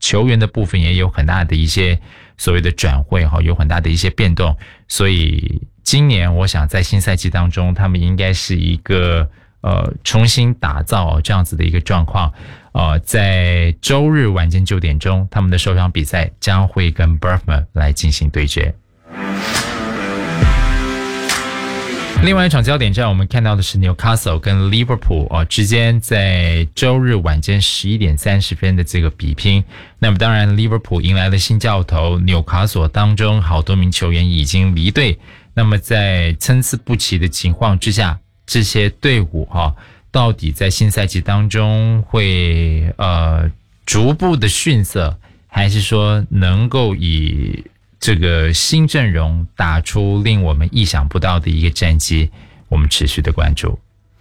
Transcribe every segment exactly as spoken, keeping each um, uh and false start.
球员的部分也有很大的一些所谓的转会哈，有很大的一些变动，所以今年我想在新赛季当中，他们应该是一个呃重新打造这样子的一个状况。呃，在周日晚间九点钟，他们的首场比赛将会跟 Bournemouth 来进行对决。另外一场焦点战，我们看到的是 Newcastle 跟 Liverpool 哦之间在周日晚间十一点三十分的这个比拼。那么当然 Liverpool 迎来了新教头，纽卡索当中好多名球员已经离队。那么在参差不齐的情况之下，这些队伍哈、哦。到底在新赛季当中会呃逐步的逊色，还是说能够以这个新阵容打出令我们意想不到的一个战绩？我们持续的关注。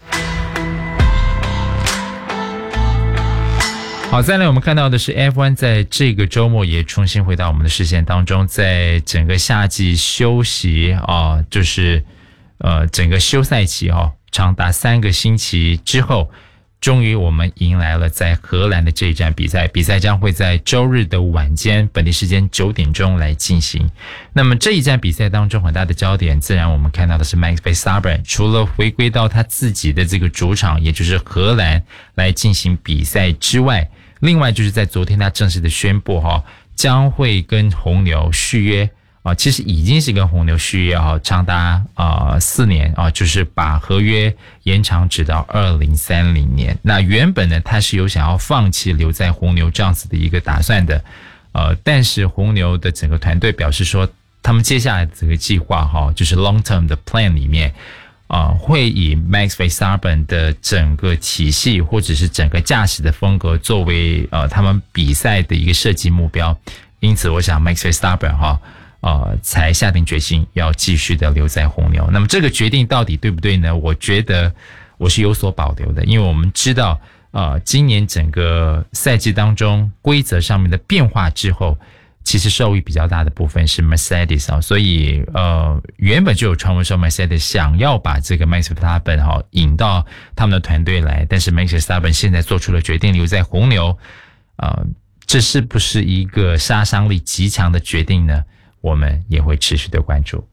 好，再来我们看到的是 F 一 在这个周末也重新回到我们的视线当中，在整个夏季休息啊，就是呃整个休赛期啊。长达三个星期之后，终于我们迎来了在荷兰的这一站比赛，比赛将会在周日的晚间本地时间九点钟来进行。那么这一站比赛当中很大的焦点，自然我们看到的是 Max Verstappen 除了回归到他自己的这个主场，也就是荷兰来进行比赛之外，另外就是在昨天他正式的宣布哈，将会跟红牛续约。啊，其实已经是跟红牛续约啊，长达啊四年啊，就是把合约延长直到二零三零年。那原本呢，他是有想要放弃留在红牛这样子的一个打算的，呃，但是红牛的整个团队表示说，他们接下来的这个计划哈，就是 long term 的 plan 里面啊、呃，会以 Max Verstappen 的整个体系或者是整个驾驶的风格作为呃他们比赛的一个设计目标。因此，我想 Max Verstappen 哈。呃，才下定决心要继续的留在红牛。那么这个决定到底对不对呢？我觉得我是有所保留的，因为我们知道，呃，今年整个赛季当中规则上面的变化之后，其实受益比较大的部分是 Mercedes 啊，所以呃，原本就有传闻说 Mercedes 想要把这个 Max Verstappen 哈引到他们的团队来，但是 Max Verstappen 现在做出了决定留在红牛，呃，这是不是一个杀伤力极强的决定呢？我们也会持续的关注。